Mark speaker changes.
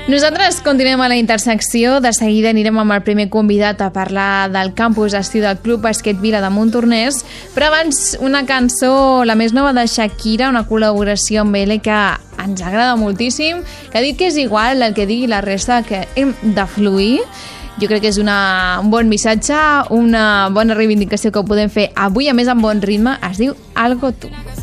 Speaker 1: Nosaltres continuem a la intersecció. De seguida anirem amb el primer convidat a parlar del campus d'estiu del Club Bàsquet Vila de Montornès, però abans una cançó, la més nova de Shakira, una col·laboració amb ell que ens agrada moltíssim, que ha dit que és igual el que digui la resta, que hem de fluir. Jo crec que és un bon missatge, una bona reivindicació que ho podem fer avui, a més amb bon ritme. Es diu Algo Tu.